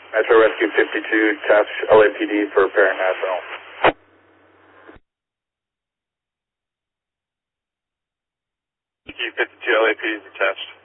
Metro Rescue 52, task LAPD for repairing National. Rescue 52, LAPD is attached.